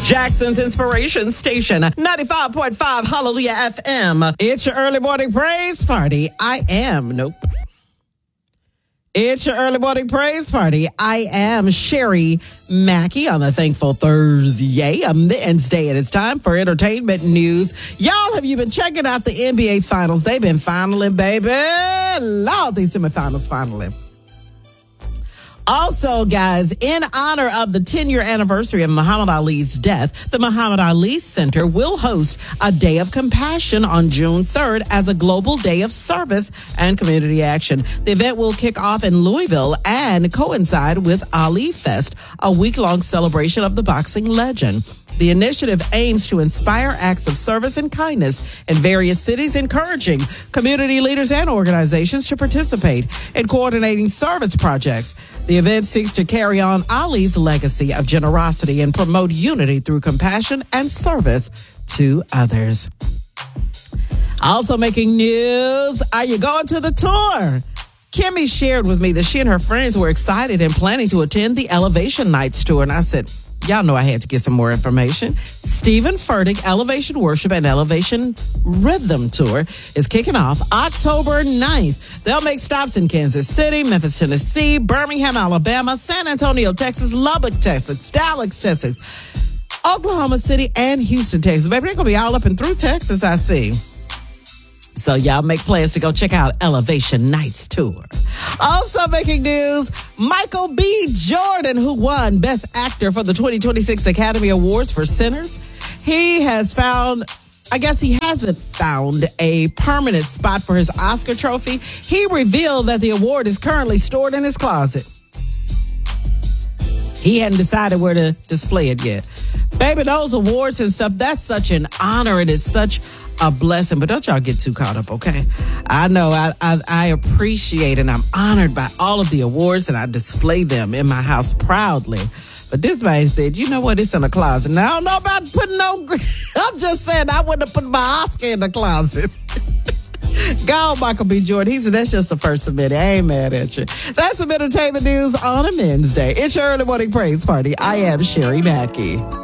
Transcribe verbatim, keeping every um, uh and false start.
Jackson's Inspiration Station, ninety-five point five Hallelujah F M. It's your early morning praise party. I am, nope. It's your early morning praise party. I am Sherry Mackey on the Thankful Thursday, a Wednesday, and it's time for entertainment news. Y'all, have you been checking out the N B A Finals? They've been finaling, baby. Lord, these semifinals finaling. Also, guys, in honor of the ten-year anniversary of Muhammad Ali's death, the Muhammad Ali Center will host a Day of Compassion on June third as a global day of service and community action. The event will kick off in Louisville and coincide with Ali Fest, a week-long celebration of the boxing legend. The initiative aims to inspire acts of service and kindness in various cities, encouraging community leaders and organizations to participate in coordinating service projects. The event seeks to carry on Ali's legacy of generosity and promote unity through compassion and service to others. Also making news, are you going to the tour? Kimmy shared with me that she and her friends were excited and planning to attend the Elevation Nights tour, and I said, y'all know I had to get some more information. Stephen Furtick Elevation Worship and Elevation Rhythm Tour is kicking off October ninth. They'll make stops in Kansas City, Memphis, Tennessee, Birmingham, Alabama, San Antonio, Texas, Lubbock, Texas, Dallas, Texas, Oklahoma City, and Houston, Texas. Baby, they're going to be all up and through Texas, I see. So y'all make plans to go check out Elevation Nights Tour. Also making news, Michael B. Jordan, who won Best Actor for the twenty twenty-six Academy Awards for Sinners, he has found, I guess he hasn't found a permanent spot for his Oscar trophy. He revealed that the award is currently stored in his closet. He hadn't decided where to display it yet. Baby, those awards and stuff, that's such an honor. It is such a blessing, but don't y'all get too caught up, okay? I know I, I I appreciate and I'm honored by all of the awards, and I display them in my house proudly. But this man said, you know what? It's in a closet. Now, I don't know about putting no... I'm just saying I wouldn't have put my Oscar in the closet. Go on, Michael B. Jordan. He said, that's just the first of many. I ain't mad at you. That's some entertainment news on a Wednesday. It's your early morning praise party. I am Sherry Mackey.